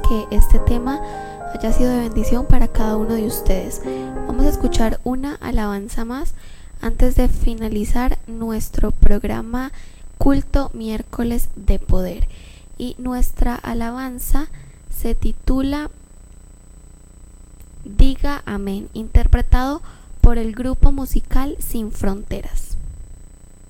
que este tema haya sido de bendición para cada uno de ustedes. Vamos a escuchar una alabanza más antes de finalizar nuestro programa Culto Miércoles de Poder. Y nuestra alabanza se titula Diga Amén, interpretado por el grupo musical Sin Fronteras.